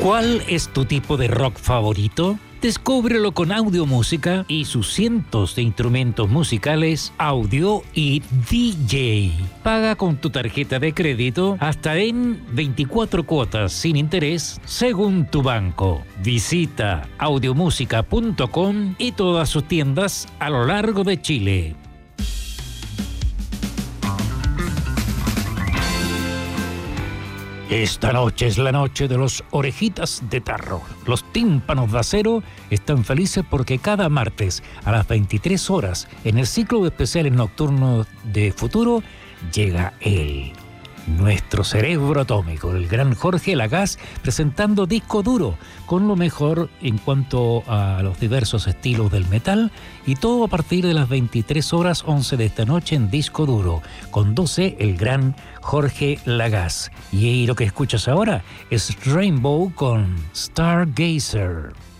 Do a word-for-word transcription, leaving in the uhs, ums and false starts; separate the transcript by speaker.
Speaker 1: ¿Cuál es tu tipo de rock favorito? Descúbrelo con Audiomúsica y sus cientos de instrumentos musicales, audio y D J. Paga con tu tarjeta de crédito hasta en veinticuatro cuotas sin interés según tu banco. Visita audiomúsica punto com y todas sus tiendas a lo largo de Chile. Esta noche es la noche de los Orejitas de Tarro. Los tímpanos de acero están felices porque cada martes a las veintitrés horas en el ciclo de especiales nocturnos de Futuro llega él, nuestro cerebro atómico, el gran Jorge Lagaz, presentando Disco Duro con lo mejor en cuanto a los diversos estilos del metal, y todo a partir de las veintitrés horas once de esta noche en Disco Duro. Conduce el gran Jorge Lagaz. Y lo que escuchas ahora es Rainbow con Stargazer.